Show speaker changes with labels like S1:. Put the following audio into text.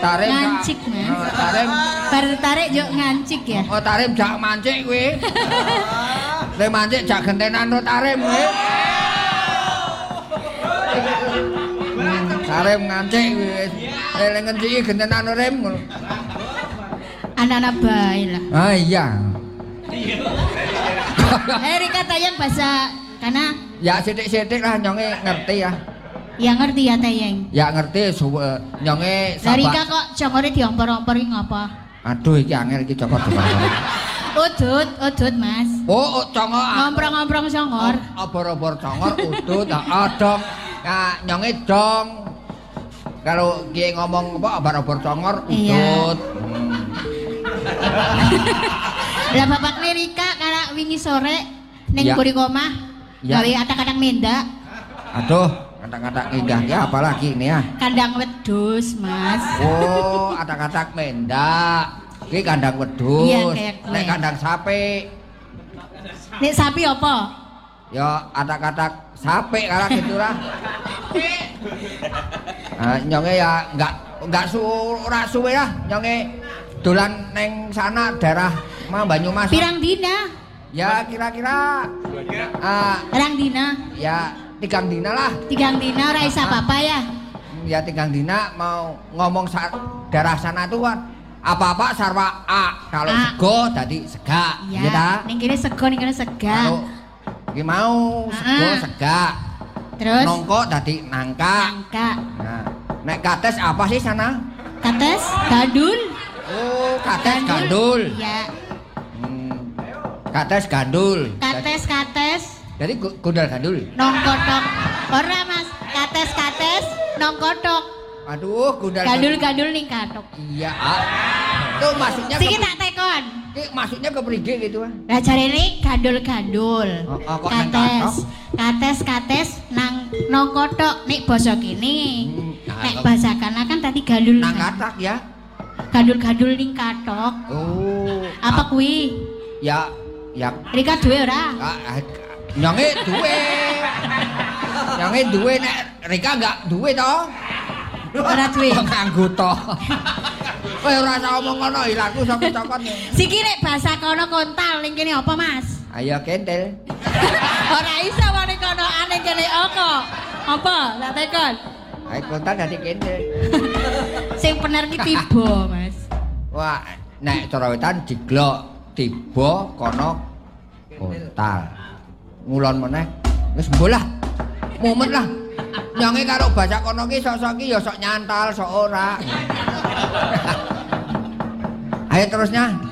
S1: Tarim
S2: ngancik, Mas.
S1: Tarim
S2: Bar tarik yo ngancik ya.
S1: Oh, tarim jak mancik kuwi. Le mancik jak gentenan ro tarim kuwi. Tarim ngancik kuwi wis. Le ngenciki gentenan rem ngono.
S2: Anak-anak bayi lah.
S1: Ah iya.
S2: Rika tayang bahasa karena
S1: Ya sithik-sithik lah nyonge ngerti ya.
S2: ya ngerti ya tayang.
S1: Ya ngerti nyonge
S2: Dari Rika kok jongore diompor-ompor iki ngapa?
S1: Aduh iki angel iki cokot dibawah.
S2: Udut Mas.
S1: Oh, congor.
S2: Ngomprong-ngomprong songor.
S1: Obor-obor congor udut, dong. Nah, nyonge dong. Kalau ki ngomong apa obor-obor congor udut.
S2: Lah bapak Rika karena wingi sore ning
S1: Ya.
S2: buri omah
S1: Ya.
S2: gawe kadang-kadang mendak.
S1: Aduh, kata-kata indah ya apalagi ini ya.
S2: Kandang wedhus, Mas.
S1: Oh, kata-kata mendak. Iki kandang wedhus.
S2: Iya, kayak kue.
S1: Nek kandang sapi.
S2: Nek sapi apa?
S1: Ya kata-kata sapi kala gitu lah. Nyonge ya enggak ora suwe lah nyonge dolan neng sana daerah Banyumas.
S2: Pirang dina?
S1: Ya kira-kira
S2: Pirang dina?
S1: ya 3 dina lah.
S2: 3 dina ora isa apa-apa ya.
S1: Ya 3 dina mau ngomong daerah sana tuh kan apa-apa sarwa A. Kalau sego tadi sega.
S2: Iya
S1: ta?
S2: ning kene sego ning kene sega.
S1: Kalau iki mau sego sega.
S2: Terus
S1: Nongko tadi nangka.
S2: nangka.
S1: Nah, nek kates apa sih sana?
S2: Kates, gandul.
S1: Oh, kates gandul.
S2: Iya.
S1: Kates gandul.
S2: Kates.
S1: Jadi gundal gandul.
S2: Nongkotok. Ora Mas, kates nongkotok.
S1: Aduh, gundal
S2: Gandul ning katok.
S1: Iya, itu maksudnya
S2: Siki tak tekon.
S1: Maksudnya ke prige gitu ah.
S2: Lah jarene gandul.
S1: Kok nang
S2: Kates nang nongkotok nek basa kene. Nek
S1: kok-
S2: basa kana kan tadi gandul.
S1: Nang katak ya.
S2: Gandul ning katok.
S1: Oh.
S2: Apa kuwi?
S1: Ya
S2: Rika duwe ora?
S1: nyonge duwe. Nyonge duwe nek Rika enggak duwe to.
S2: Ora duwe.
S1: Nganggo to. Kowe ora usah omong ngono ilaku sok cokot.
S2: Siki nek basa kono kontal ning kene apa, Mas?
S1: Ayo kentel.
S2: Ora iso wae kono ane kene apa? Apa? Tak tekon.
S1: Ayo kontal dadi kentel.
S2: Sing bener ki tiba, Mas.
S1: Wah, nek cara wetan diglok tiba kono kontal. Ngulon meneh wis mbolah. Mumet lah. Nyonge karo basa kono ki sok-sok ki ya sok nyantal, sok ora. Ayo terusnya.